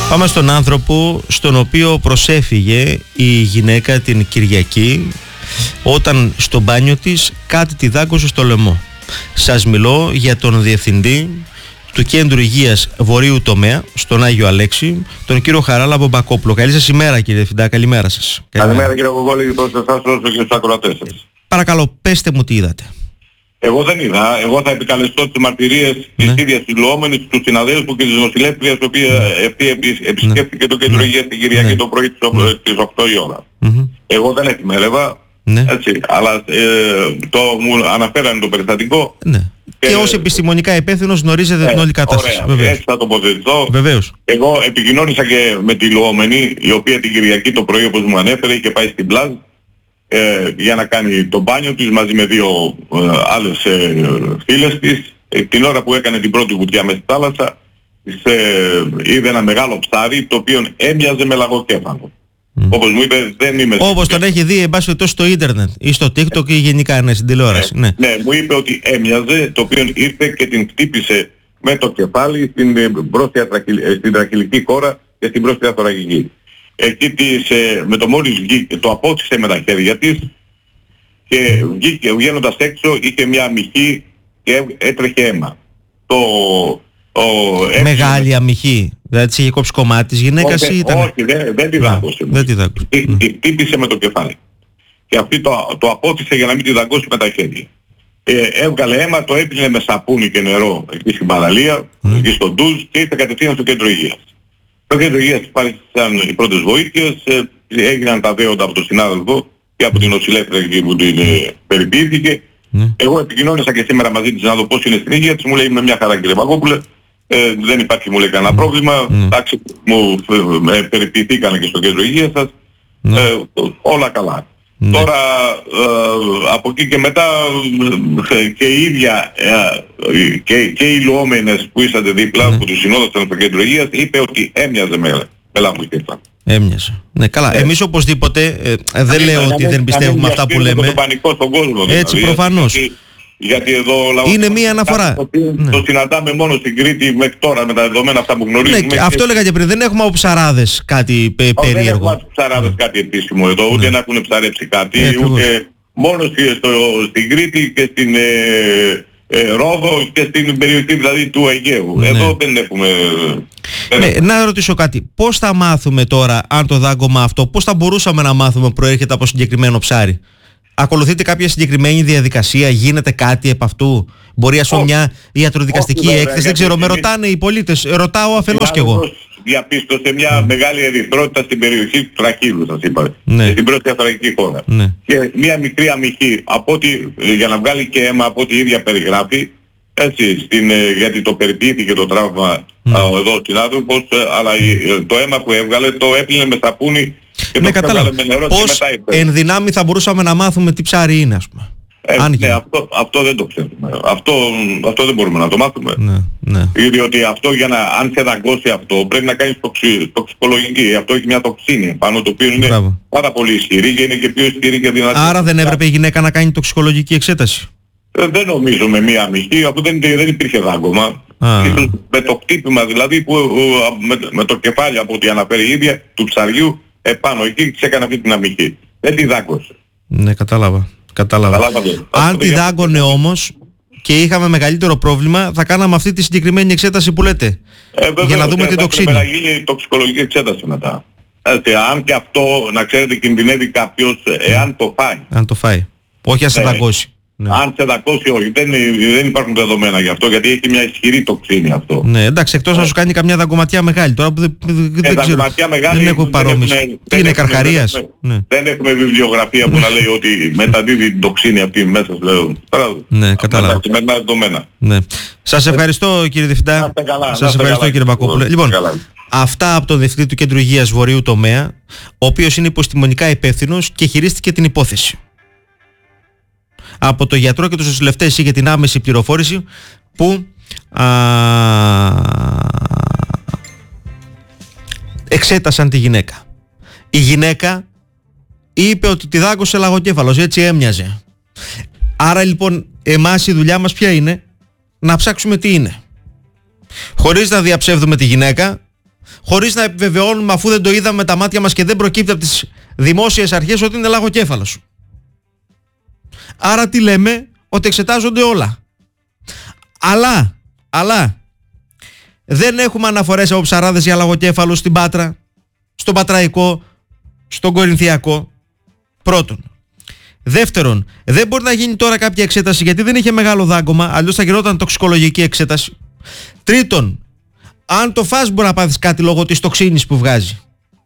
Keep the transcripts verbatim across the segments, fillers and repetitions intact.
Πάμε στον άνθρωπο στον οποίο προσέφυγε η γυναίκα την Κυριακή όταν στο μπάνιο της κάτι τη δάγκωσε στο λαιμό. Σας μιλώ για τον διευθυντή του Κέντρου Υγείας Βορείου Τομέα στον Άγιο Αλέξη, τον κύριο Χαράλαμπο Μπακόπουλο. Καλή σας ημέρα, κύριε Διευθυντά, καλημέρα σας. Καλημέρα κύριε Κοκόλη, προς εσάς όσο και στους ακροατές σας. Παρακαλώ, πέστε μου τι είδατε. Εγώ δεν είδα. Εγώ θα επικαλεστώ τις μαρτυρίες ναι. της ίδιας συλλογόμενης, του συναδέλφου και της νοσηλεύτριας, η οποία ναι. επισκέφθηκε ναι. το Κέντρο Υγείας την Κυριακή ναι. το πρωί στις οκτώ η ώρα. Mm-hmm. Εγώ δεν εκμέλευα, ναι. έτσι, αλλά ε, το, μου αναφέρανε το περιστατικό. Ναι. Και, και ως επιστημονικά υπεύθυνος γνωρίζετε ε, την όλη κατάσταση. Ωραία, έτσι θα τοποθετηθώ. Βεβαίως. Εγώ επικοινώνησα και με τη λογόμενη, η οποία την Κυριακή το πρωί, όπως μου ανέφερε, είχε πάει στην πλάζ ε, για να κάνει το μπάνιο της μαζί με δύο ε, άλλες ε, φίλες της. Ε, την ώρα που έκανε την πρώτη βουτιά μέσα στη θάλασσα, ε, είδε ένα μεγάλο ψάρι το οποίο έμοιαζε με λαγοκέφαλο. Mm. Όπως μου είπε, δεν είμαι... Όπως τον έχει δει εν πάση περιπτώσει στο ίντερνετ ή στο TikTok ή γενικά ναι, στην τηλεόραση. Ναι, ναι. ναι, μου είπε ότι έμοιαζε, το οποίο ήρθε και την χτύπησε με το κεφάλι στην, μπρόστια, στην τραχυλική κόρα και στην μπρόστια θωρακική. Εκεί της, με το μόλις βγήκε, το απότσισε με τα χέρια της και βγήκε, βγαίνοντας έξω είχε μια αμυχή και έτρεχε αίμα. Το... Ο, Μεγάλη αμυχή, δηλαδή της είχε κόψει κομμάτι της γυναίκας όχι, ή ήταν... Όχι, δεν, δεν τη δάγκωσε. Δεν τη δάγκωσε. Τη, τη χτύπησε με το κεφάλι. Και αυτή το, το απότισε για να μην τη δαγκώσει με τα χέρια. Ε, έβγαλε αίμα, το έπινε με σαπούνι και νερό εκεί στην παραλία, mm. εκεί στο ντουζ και ήρθε κατευθείαν στο Κέντρο Υγείας. Στο Κέντρο Υγείας πάρθηκαν οι πρώτες βοήθειες, ε, έγιναν τα δέοντα από τον συνάδελφο και από την νοσηλεύτρια εκεί που την ε, περιποιήθηκε. Mm. Εγώ επικοινώνησα και σήμερα μαζί της να δω πώς είναι στην υγεία της, μου λέει με μια χαρά κύριε Παγκόπουλε. Ε, δεν υπάρχει μου λέει κανένα πρόβλημα, εντάξει, mm. μου ε, περιποιηθήκανε και στο Κέντρο Υγείας σας, mm. ε, όλα καλά. Mm. Τώρα ε, από εκεί και μετά ε, και η ίδια ε, και, και οι λουόμενες που είσατε δίπλα mm. που τους συνόδωσαν στο Κέντρο Υγείας είπε ότι έμοιαζε με, με λαγοκέφαλο. Έμοιαζε. Ναι, καλά. Ε, Εμείς οπωσδήποτε ε, δεν λέω ότι δεν πιστεύουμε αυτά που λέμε. Το πανικό στον κόσμο, έτσι δηλαδή, προφανώς. Γιατί, γιατί εδώ λαό, είναι μία αναφορά. Το, ναι. το συναντάμε μόνο στην Κρήτη μέχρι τώρα με τα δεδομένα αυτά που γνωρίζουμε. Ναι, και αυτό έλεγα και πριν. Δεν έχουμε από ψαράδες κάτι πε, oh, περίεργο. Δεν έχουμε από ψαράδες ναι. κάτι επίσημο εδώ, ούτε ναι. να έχουν ψαρέψει κάτι, ε, ούτε μόνο στο, στην Κρήτη και στην ε, ε, Ρόδο και στην περιοχή δηλαδή του Αιγαίου. Ναι. Εδώ δεν έχουμε... Ναι, να ρωτήσω κάτι. Πώς θα μάθουμε τώρα αν το δάγκωμα αυτό, πώς θα μπορούσαμε να μάθουμε προέρχεται από συγκεκριμένο ψάρι? Ακολουθείτε κάποια συγκεκριμένη διαδικασία, γίνεται κάτι επ' αυτού? Μπορεί ας πούμε μια ιατροδικαστική όχι, έκθεση, δεν ξέρω, με ρωτάνε οι πολίτες, ρωτάω αφενός κι εγώ. Διαπίστωσε μια mm. μεγάλη ερυθρότητα στην περιοχή του Τραχύλου, σας είπα, ναι. στην πρώτη αθωρακική χώρα. Ναι. Και μια μικρή αμυχή, από ό,τι, για να βγάλει και αίμα από ό,τι η ίδια περιγράφει, έτσι, στην, γιατί το περιποιήθηκε το τραύμα mm. α, εδώ ο συνάδελφος, αλλά το αίμα που έβγαλε το έπλυνε με σαπούνι και ναι, το έβγαλε με νερό πώς και μετά είπε. Εν δυνάμει θα μπορούσαμε να μάθουμε τι ψάρι είναι, ας πούμε? Ε, ναι, αυτό, αυτό δεν το ξέρουμε. Αυτό, αυτό δεν μπορούμε να το μάθουμε. Ναι, ναι. Διότι αυτό για να, αν σε δαγκώσει αυτό, πρέπει να κάνεις τοξι, τοξικολογική. Αυτό έχει μια τοξίνη πάνω, το οποίο είναι Μπράβο. πάρα πολύ ισχυρή και είναι και πιο ισχυρή και δυνατή. Άρα δεν έπρεπε η γυναίκα να κάνει τοξικολογική εξέταση? Ε, δεν νομίζω με μία αμυχή, αφού δεν, δεν υπήρχε δάγκωμα. Ίσως με το χτύπημα δηλαδή, που, με, με το κεφάλι από ό,τι αναφέρει η ίδια, του ψαριού, επάνω εκεί ξέκανε αυτή την αμυχή. Δεν τη δάγκωσε. Ναι, κατάλαβα. Κατάλαβα. Αν τη δάγκωνε όμως και είχαμε μεγαλύτερο πρόβλημα, θα κάναμε αυτή τη συγκεκριμένη εξέταση που λέτε. Ε, βέβαια, για να δούμε την τοξίνη. Πρέπει να γίνει τοξικολογική εξέταση μετά. Έτσι, αν και αυτό, να ξέρετε, κινδυνεύει κάποιος εάν το φάει. Αν το φάει. Όχι αν σε δαγκώσει. Ναι. Αν σε δαγκώσει, όχι. Δεν, δεν υπάρχουν δεδομένα γι' αυτό, γιατί έχει μια ισχυρή τοξίνη αυτό. Ναι, εντάξει, εκτός να σου κάνει καμιά δαγκωματιά μεγάλη. Τώρα που δεν, δεν ε, ξέρω. Μεγάλη, δεν έχω παρόμοιες. Τι είναι, καρχαρίας? Δεν, ναι. δεν έχουμε βιβλιογραφία που να λέει ότι μεταδίδει την τοξίνη αυτή μέσα. Λέω. Ναι, κατάλαβα. Με τα δεδομένα. Ναι. Σας ευχαριστώ κύριε Διευθυντά. Σας ευχαριστώ κύριε Μπακόπουλε. Λοιπόν, αυτά από τον Διευθυντή του Κέντρου Υγείας Βορείου Τομέα, ο οποίος είναι επιστημονικά υπεύθυνος και χειρίστηκε την υπόθεση. Από το γιατρό και τους νοσηλευτές είχε την άμεση πληροφόρηση που α, εξέτασαν τη γυναίκα. Η γυναίκα είπε ότι τη δάγκωσε λαγοκέφαλος, έτσι έμοιαζε. Άρα λοιπόν εμάς η δουλειά μας ποια είναι? Να ψάξουμε τι είναι. Χωρίς να διαψεύδουμε τη γυναίκα, χωρίς να επιβεβαιώνουμε, αφού δεν το είδαμε με τα μάτια μας και δεν προκύπτει από τις δημόσιες αρχές, ότι είναι λαγοκέφαλος. Άρα τι λέμε? Ότι εξετάζονται όλα. Αλλά, αλλά δεν έχουμε αναφορές από ψαράδες για λαγοκέφαλο στην Πάτρα, στον Πατραϊκό, στον Κορινθιακό. Πρώτον. Δεύτερον, δεν μπορεί να γίνει τώρα κάποια εξέταση γιατί δεν είχε μεγάλο δάγκωμα, αλλιώς θα γινόταν τοξικολογική εξέταση. Τρίτον, αν το φας μπορεί να πάθεις κάτι λόγω της τοξίνης που βγάζει.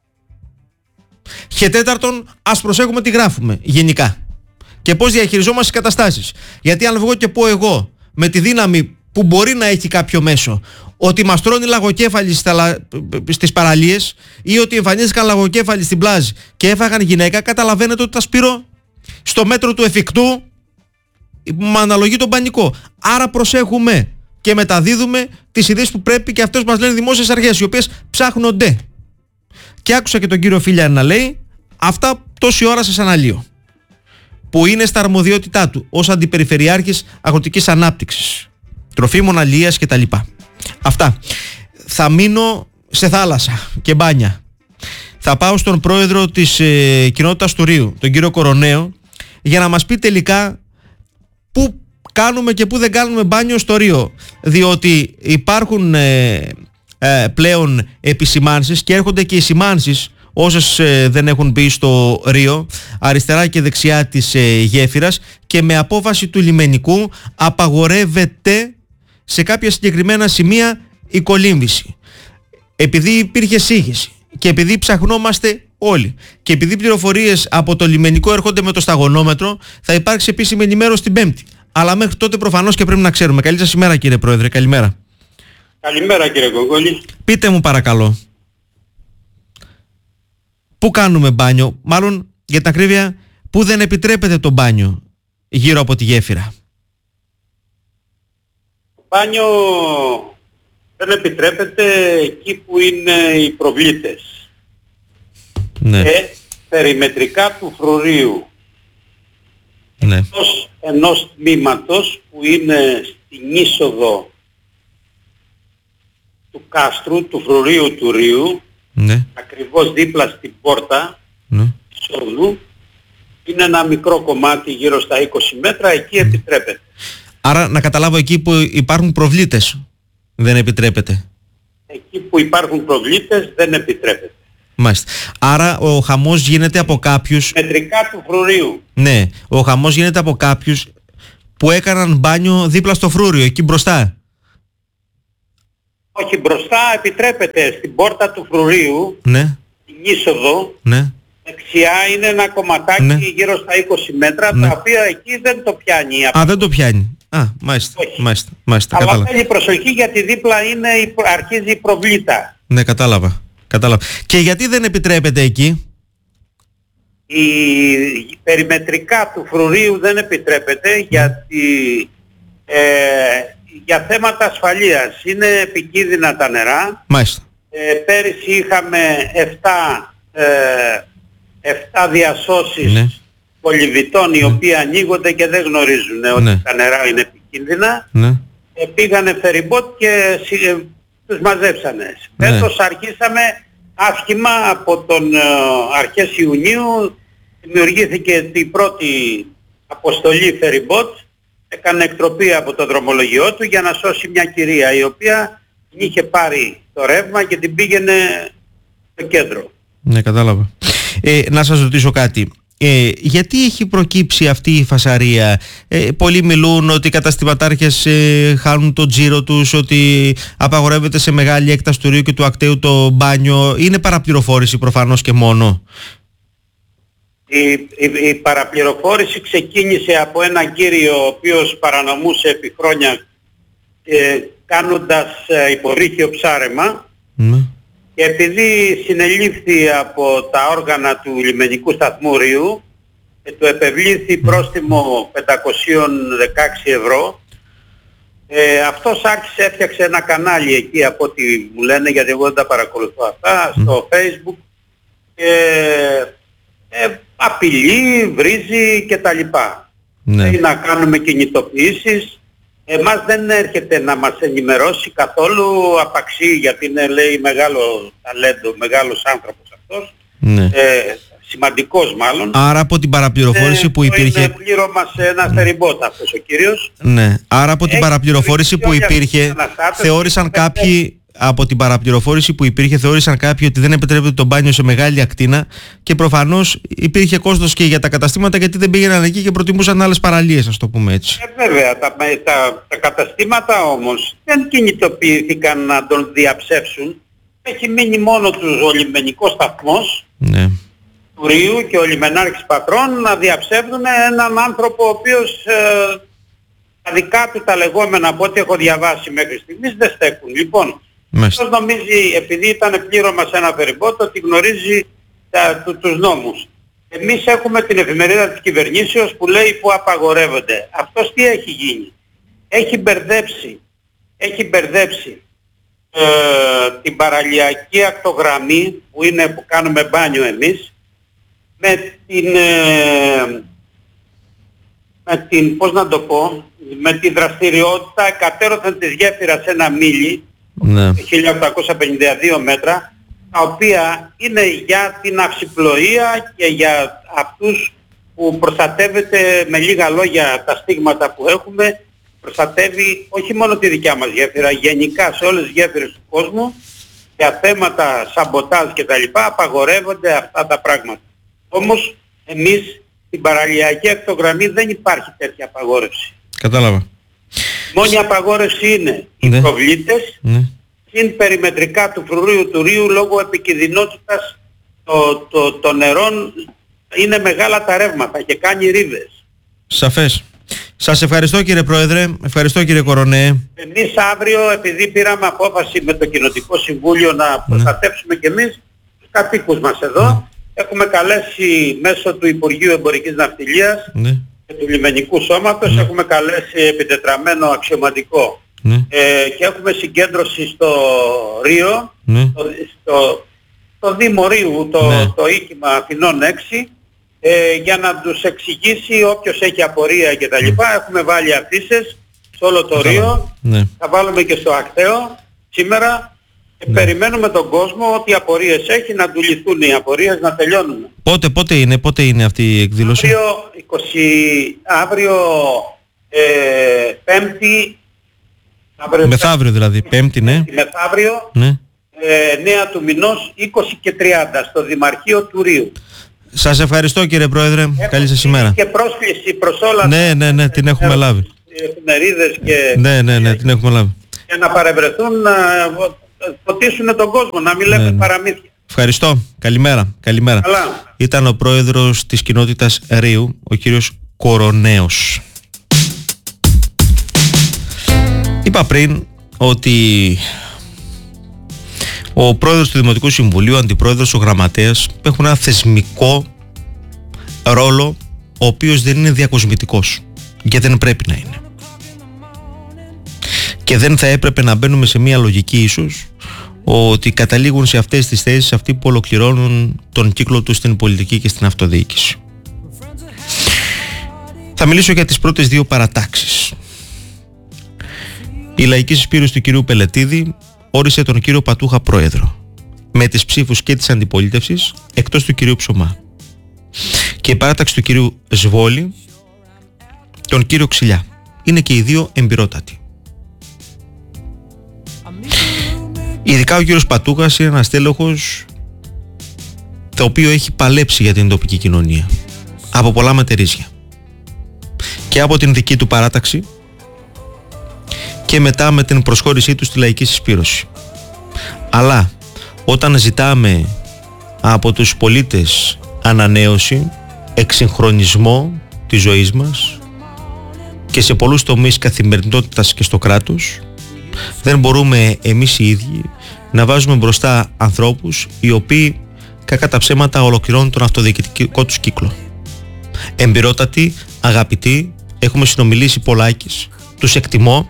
Και τέταρτον, ας προσέχουμε τι γράφουμε γενικά και πώς διαχειριζόμαστε τις καταστάσεις. Γιατί αν βγω και πω εγώ με τη δύναμη που μπορεί να έχει κάποιο μέσο ότι μας τρώνε λαγοκέφαλοι στις παραλίες ή ότι εμφανίστηκαν λαγοκέφαλοι στην πλάζ και έφαγαν γυναίκα, καταλαβαίνετε ότι τα σπείρω στο μέτρο του εφικτού, με αναλογεί τον πανικό. Άρα προσέχουμε και μεταδίδουμε τις ιδέες που πρέπει και αυτές μας λένε δημόσιες αρχές, οι οποίες ψάχνονται. Και άκουσα και τον κύριο Φίλια να λέει αυτά τόση ώρα σας αναλύω, που είναι στα αρμοδιότητά του ως Αντιπεριφερειάρχης Αγροτικής Ανάπτυξης, Τροφίμων, Αλίας κτλ. Αυτά. Θα μείνω σε θάλασσα και μπάνια. Θα πάω στον πρόεδρο της ε, κοινότητας του Ρείου, τον κύριο Κοροναίο, για να μας πει τελικά πού κάνουμε και πού δεν κάνουμε μπάνιο στο Ρείο. Διότι υπάρχουν ε, ε, πλέον επισημάνσεις και έρχονται και οι σημάνσεις, όσες ε, δεν έχουν μπει στο Ρείο, αριστερά και δεξιά της ε, γέφυρας, και με απόφαση του λιμενικού απαγορεύεται σε κάποια συγκεκριμένα σημεία η κολύμβηση. Επειδή υπήρχε σύγχυση και επειδή ψαχνόμαστε όλοι και επειδή πληροφορίες από το λιμενικό έρχονται με το σταγονόμετρο, θα υπάρξει επίσημη ενημέρωση την Πέμπτη. Αλλά μέχρι τότε προφανώς και πρέπει να ξέρουμε. Καλή σας ημέρα, κύριε Πρόεδρε. Καλημέρα. Καλημέρα, κύριε Κογκόλη. Πείτε μου παρακαλώ, πού κάνουμε μπάνιο, μάλλον για την ακρίβεια, πού δεν επιτρέπεται το μπάνιο γύρω από τη γέφυρα? Το μπάνιο δεν επιτρέπεται εκεί που είναι οι προβλήτες. Ναι. Και περιμετρικά του φρουρίου. Ναι. Ενός, ενός τμήματος που είναι στην είσοδο του κάστρου, του φρουρίου του Ρείου, Ναι. ακριβώς δίπλα στην πόρτα Ναι. εισόδου, είναι ένα μικρό κομμάτι γύρω στα είκοσι μέτρα, εκεί επιτρέπεται. Άρα να καταλάβω, εκεί που υπάρχουν προβλήτες δεν επιτρέπεται. Εκεί που υπάρχουν προβλήτες δεν επιτρέπεται. Μάλιστα. Άρα ο χαμός γίνεται από κάποιους... Μετρικά του φρουρίου. Ναι, ο χαμός γίνεται από κάποιους που έκαναν μπάνιο δίπλα στο φρούριο, εκεί μπροστά. Όχι, μπροστά επιτρέπεται στην πόρτα του φρουρίου, Ναι, την είσοδο, ναι. δεξιά είναι ένα κομματάκι Ναι. γύρω στα είκοσι μέτρα, Ναι. τα οποία εκεί δεν το πιάνει. Α, δεν το πιάνει. Α, μάλιστα, Όχι. μάλιστα, μάλιστα, Αλλά κατάλαβα. θέλει προσοχή γιατί δίπλα είναι, η- αρχίζει η προβλήτα. Ναι, κατάλαβα, κατάλαβα. Και γιατί δεν επιτρέπεται εκεί? Η περιμετρικά του φρουρίου δεν επιτρέπεται γιατί ε, για θέματα ασφαλείας είναι επικίνδυνα τα νερά. Μάλιστα. Ε, πέρυσι είχαμε επτά, ε, επτά διασώσεις Ναι. πολυβητών οι οποίοι ανοίγονται και δεν γνωρίζουν ότι Ναι. τα νερά είναι επικίνδυνα. Ναι. Ε, πήγανε φεριμπότ και συ- ε, τους μαζέψανε. Ναι. Φέτος αρχίσαμε άσχημα από τον ε, αρχές Ιουνίου, δημιουργήθηκε η πρώτη αποστολή φεριμπότ, έκανε εκτροπή από το δρομολογιό του για να σώσει μια κυρία η οποία την είχε πάρει το ρεύμα και την πήγαινε στο κέντρο. Ναι, κατάλαβα. Ε, να σας ρωτήσω κάτι. Ε, γιατί έχει προκύψει αυτή η φασαρία? Ε, πολλοί μιλούν ότι οι καταστηματάρχες ε, χάνουν το τζίρο τους, ότι απαγορεύεται σε μεγάλη έκταση του Ρείου και του Ακταίου το μπάνιο. Είναι παραπληροφόρηση προφανώς και μόνο. Η, η, η παραπληροφόρηση ξεκίνησε από έναν κύριο ο οποίος παρανομούσε επί χρόνια ε, κάνοντας ε, υποβρύχιο ψάρεμα. Ναι. Και επειδή συνελήφθη από τα όργανα του λιμενικού σταθμού Ρείου και του επευλήθη πρόστιμο πεντακόσια δεκαέξι ευρώ, ε, αυτός άρχισε, έφτιαξε ένα κανάλι εκεί από ό,τι μου λένε, γιατί εγώ δεν τα παρακολουθώ αυτά, στο Facebook, και ε, απειλεί, βρίζει κτλ. Ναι. Θέλει να κάνουμε κινητοποιήσεις Εμάς δεν έρχεται να μας ενημερώσει καθόλου απαξί, γιατί είναι, λέει, μεγάλο ταλέντο, μεγάλος άνθρωπος αυτός. Ναι. Ε, σημαντικός μάλλον. Άρα από την παραπληροφόρηση ε, που υπήρχε... Είναι πλήρωμα σε ένα ναι. φεριμπότα αυτός ο κύριος. Ναι. Άρα από την Έχει παραπληροφόρηση που υπήρχε θεώρησαν κάποιοι... Από την παραπληροφόρηση που υπήρχε, θεώρησαν κάποιοι ότι δεν επιτρέπεται το μπάνιο σε μεγάλη ακτίνα και προφανώς υπήρχε κόστος και για τα καταστήματα, γιατί δεν πήγαιναν εκεί και προτιμούσαν άλλες παραλίες, ας το πούμε έτσι. Ε, βέβαια, τα, τα, τα καταστήματα όμως δεν κινητοποιήθηκαν να τον διαψεύσουν. Έχει μείνει μόνο τους ο λιμενικός σταθμός, ναι, του Ρίου και ο λιμενάρχης πατρών να διαψεύδουν έναν άνθρωπο ο οποίος ε, τα δικά του τα λεγόμενα, από ό,τι έχω διαβάσει μέχρι στιγμής, δεν στέκουν. Λοιπόν, αυτός νομίζει, επειδή ήταν πλήρωμα σε ένα φεριμπότο, ότι γνωρίζει τα, του, τους νόμους. Εμείς έχουμε την εφημερίδα της κυβερνήσεως που λέει που απαγορεύονται. Αυτός τι έχει γίνει? Έχει μπερδέψει, έχει μπερδέψει ε, την παραλιακή ακτογραμμή που είναι που κάνουμε μπάνιο εμείς με την, ε, με την, πώς να το πω, με τη δραστηριότητα εκατέρωθεν της γέφυρας ένα μίλι, ναι, χίλια οκτακόσια πενήντα δύο μέτρα, τα οποία είναι για την αυσιπλοεία και για αυτούς που προστατεύεται, με λίγα λόγια, τα στίγματα που έχουμε, προστατεύει όχι μόνο τη δικιά μας γέφυρα, γενικά σε όλες τις γέφυρες του κόσμου, για θέματα σαμποτάζ και τα λοιπά, απαγορεύονται αυτά τα πράγματα. Όμως εμείς στην παραλιακή ακτογραμμή δεν υπάρχει τέτοια απαγόρευση. Κατάλαβα. Μόνη απαγόρευση είναι ναι. οι προβλήτες, ναι. συν περιμετρικά του φρουρίου του Ρίου, λόγω επικινδυνότητας των το, το νερών είναι μεγάλα τα ρεύματα και κάνει ρήδες. Σαφές. Σας ευχαριστώ κύριε Πρόεδρε, ευχαριστώ κύριε Κορονέ. Εμείς αύριο, επειδή πήραμε απόφαση με το Κοινοτικό Συμβούλιο να προστατεύσουμε ναι. και εμείς τους κατοίκους μας εδώ, ναι. έχουμε καλέσει μέσω του Υπουργείου Εμπορικής Ναυτιλίας ναι. και του Λιμενικού Σώματος, ναι. έχουμε καλέσει επιτετραμένο αξιωματικό ναι. ε, και έχουμε συγκέντρωση στο Ρίο, ναι. στο, στο, στο Δήμο Ρίου, το, ναι. το οίκημα Αθηνών έξι, ε, για να τους εξηγήσει όποιος έχει απορία και τα λοιπά. Ναι. Έχουμε βάλει αφίσες σε όλο το Ρίο, ναι. θα βάλουμε και στο Ακταίο σήμερα. Και ναι. περιμένουμε τον κόσμο ότι απορίες έχει να του λυθούν οι απορίες, να τελειώνουν. Πότε, πότε είναι, πότε είναι αυτή η εκδήλωση? Αύριο, είκοσι, αύριο ε, Πέμπτη. Αύριο, μεθαύριο δηλαδή, Πέμπτη, ναι. Μεθαύριο, ναι. Ε, εννέα του μηνός, είκοσι και τριάντα, στο Δημαρχείο του Ρίου. Σας ευχαριστώ κύριε Πρόεδρε, έχω καλή σας ημέρα. Και πρόσκληση προς όλα. Ναι, ναι, ναι, την έχουμε λάβει. Εφημερίδες και... Ναι, ναι, ναι, την έχουμε λάβει. Για να παρευρεθούν, να φωτίσουν τον κόσμο, να μην λέμε ναι, ναι. παραμύθια. Ευχαριστώ. Καλημέρα. Καλημέρα. Καλά. Ήταν ο πρόεδρος της κοινότητας Ρίου, ο κύριος Κορονέος. Είπα πριν ότι ο πρόεδρος του Δημοτικού Συμβουλίου, ο αντιπρόεδρος, ο γραμματέας έχουν ένα θεσμικό ρόλο, ο οποίος δεν είναι διακοσμητικός και δεν πρέπει να είναι. Και δεν θα έπρεπε να μπαίνουμε σε μια λογική ίσως ότι καταλήγουν σε αυτές τις θέσεις αυτοί που ολοκληρώνουν τον κύκλο τους στην πολιτική και στην αυτοδιοίκηση. Θα μιλήσω για τις πρώτες δύο παρατάξεις. Η λαϊκή συσπήρωση του κυρίου Πελετίδη όρισε τον κύριο Πατούχα πρόεδρο, με τις ψήφους και της αντιπολίτευσης εκτός του κυρίου Ψωμά. Και η παράταξη του κυρίου Σβόλη τον κύριο Ξυλιά. Είναι και οι δύο εμπειρότατοι. Ειδικά ο κύριος Πατούχας είναι ένας τέλεχος το οποίο έχει παλέψει για την τοπική κοινωνία από πολλά ματερίζια και από την δική του παράταξη και μετά με την προσχώρησή του στη λαϊκή συσπήρωση. Αλλά όταν ζητάμε από τους πολίτες ανανέωση, εξυγχρονισμό της ζωής μας και σε πολλούς τομείς καθημερινότητας και στο κράτος, δεν μπορούμε εμείς οι ίδιοι να βάζουμε μπροστά ανθρώπους οι οποίοι κακά τα ψέματα ολοκληρώνουν τον αυτοδιοικητικό τους κύκλο. Εμπειρότατοι, αγαπητοί, έχουμε συνομιλήσει πολλάκις, τους εκτιμώ,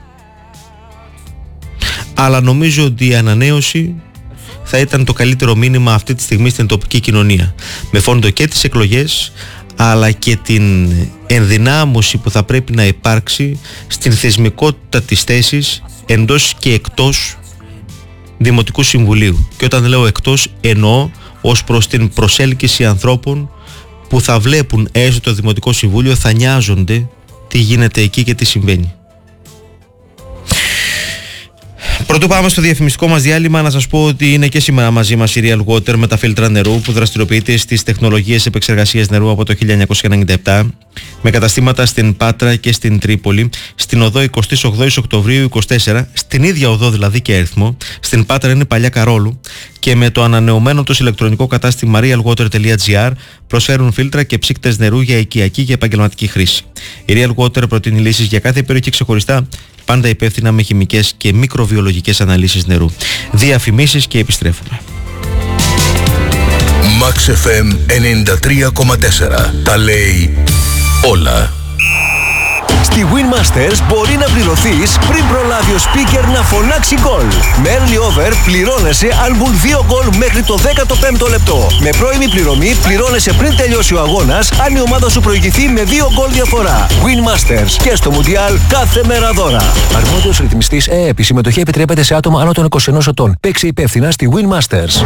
αλλά νομίζω ότι η ανανέωση θα ήταν το καλύτερο μήνυμα αυτή τη στιγμή στην τοπική κοινωνία. Με φόντο και τις εκλογές, αλλά και την ενδυνάμωση που θα πρέπει να υπάρξει στην θεσμικότητα της θέσης εντός και εκτός Δημοτικού Συμβουλίου. Και όταν λέω εκτός, εννοώ ως προς την προσέλκυση ανθρώπων που θα βλέπουν έστω το Δημοτικό Συμβούλιο, θα νοιάζονται τι γίνεται εκεί και τι συμβαίνει. Πρωτού πάμε στο διαφημιστικό μας διάλειμμα, να σας πω ότι είναι και σήμερα μαζί μας η Real Water με τα φίλτρα νερού που δραστηριοποιείται στις τεχνολογίες επεξεργασίας νερού από το χίλια εννιακόσια ενενήντα επτά, με καταστήματα στην Πάτρα και στην Τρίπολη, στην οδό εικοστή ογδόη Οκτωβρίου είκοσι τέσσερα, στην ίδια οδό δηλαδή και αριθμό. Στην Πάτρα είναι Παλιά Καρόλου, και με το ανανεωμένο τους ηλεκτρονικό κατάστημα realwater τελεία gr προσφέρουν φίλτρα και ψύκτες νερού για οικιακή και επαγγελματική χρήση. Η Real Water προτείνει λύσεις για κάθε περιοχή ξεχωριστά, πάντα υπεύθυνα με χημικές και μικροβιολογικές αναλύσεις νερού. Διαφημίσεις και επιστρέφουμε. Max εφ εμ ενενήντα τρία κόμμα τέσσερα. Τα λέει όλα. Στη Winmasters μπορεί να πληρωθείς πριν προλάβει ο speaker να φωνάξει γκολ. Με early over πληρώνεσαι αν μπουν δύο γκολ μέχρι το δέκατο πέμπτο λεπτό. Με πρώιμη πληρωμή πληρώνεσαι πριν τελειώσει ο αγώνας αν η ομάδα σου προηγηθεί με δύο γκολ διαφορά. Winmasters, και στο Μουντιάλ κάθε μέρα δώρα. Αρμόδιος ρυθμιστής ΕΕΠ. Η συμμετοχή επιτρέπεται σε άτομα άνω των είκοσι ενός ετών. Παίξε υπεύθυνα στη Winmasters.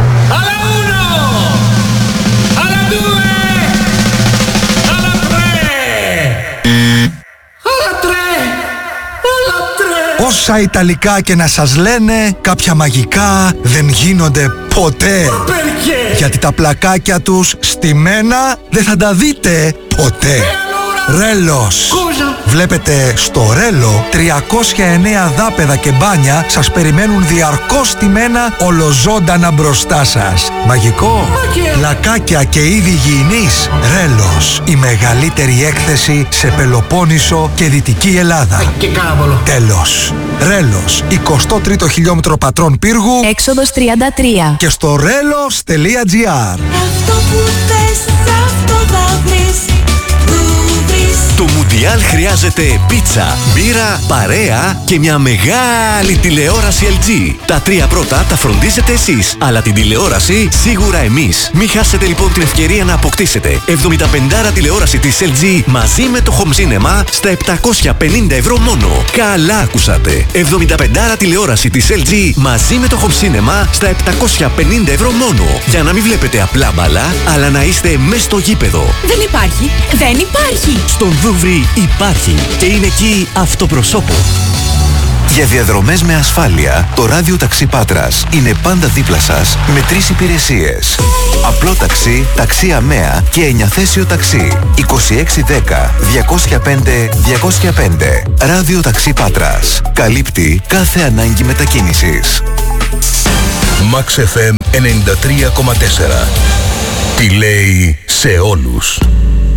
Όσα Ιταλικά και να σας λένε, κάποια μαγικά δεν γίνονται ποτέ. Γιατί τα πλακάκια τους στημένα δεν θα τα δείτε ποτέ. Ρέλος. Βλέπετε, στο Ρέλο τριακόσια εννέα δάπεδα και μπάνια σας περιμένουν διαρκώς στημένα ολοζώντανα μπροστά σας. Μαγικό. Πλακάκια και είδη υγιεινής. Ρέλος. Η μεγαλύτερη έκθεση σε Πελοπόννησο και Δυτική Ελλάδα. Τέλος. Ρέλος. εικοστό τρίτο χιλιόμετρο Πατρών Πύργου. Έξοδος τριάντα τρία. Και στο ρέλος τελεία gr. Αυτό που θες, αυτό θα βρεις. Το Μουντιάλ χρειάζεται πίτσα, μπύρα, παρέα και μια μεγάλη τηλεόραση ελ τζι. Τα τρία πρώτα τα φροντίζετε εσείς, αλλά την τηλεόραση σίγουρα εμείς. Μην χάσετε λοιπόν την ευκαιρία να αποκτήσετε εβδομήντα πέντε τηλεόραση της ελ τζι μαζί με το Home Cinema στα επτακόσια πενήντα ευρώ μόνο. Καλά ακούσατε! εβδομήντα πέντε τηλεόραση της ελ τζι μαζί με το Home Cinema στα επτακόσια πενήντα ευρώ μόνο. Για να μην βλέπετε απλά μπάλα, αλλά να είστε μες στο γήπεδο. Δεν υπάρχει, δεν υπάρχει. Στον Δούβρι υπάρχει και είναι εκεί αυτοπροσώπου. Για διαδρομές με ασφάλεια, το ράδιο ταξί Πάτρας είναι πάντα δίπλα σας με τρεις υπηρεσίες. Απλό ταξί, ταξί ΑΜΕΑ και εννιαθέσιο ταξί. είκοσι έξι δέκα διακόσια πέντε διακόσια πέντε. Ράδιο ταξί Πάτρας. Καλύπτει κάθε ανάγκη μετακίνησης. Max εφ εμ ενενήντα τρία κόμμα τέσσερα. Τι λέει σε όλους.